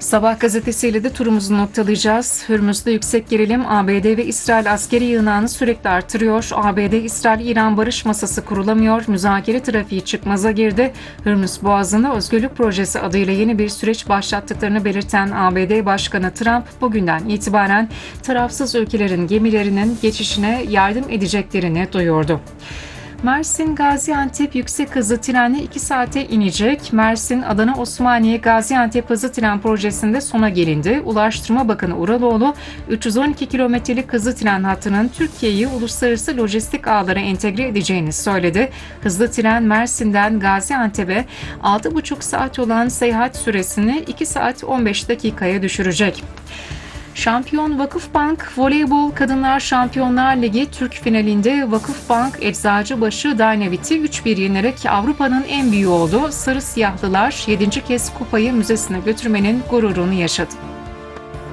Sabah gazetesiyle de turumuzu noktalayacağız. Hürmüz'de yüksek gerilim ABD ve İsrail askeri yığınağını sürekli artırıyor. ABD-İsrail-İran barış masası kurulamıyor. Müzakere trafiği çıkmaza girdi. Hürmüz Boğazı'nda Özgürlük Projesi adıyla yeni bir süreç başlattıklarını belirten ABD Başkanı Trump, bugünden itibaren tarafsız ülkelerin gemilerinin geçişine yardım edeceklerini duyurdu. Mersin-Gaziantep yüksek hızlı trenle 2 saate inecek. Mersin-Adana-Osmaniye-Gaziantep hızlı tren projesinde sona gelindi. Ulaştırma Bakanı Uraloğlu, 312 kilometrelik hızlı tren hattının Türkiye'yi uluslararası lojistik ağlara entegre edeceğini söyledi. Hızlı tren Mersin'den Gaziantep'e 6,5 saat olan seyahat süresini 2 saat 15 dakikaya düşürecek. Şampiyon Vakıfbank Voleybol Kadınlar Şampiyonlar Ligi Türk finalinde Vakıfbank Eczacıbaşı Dynavit'i 3-1 yenerek Avrupa'nın en büyüğü oldu. Sarı Siyahlılar 7. kez kupayı müzesine götürmenin gururunu yaşadı.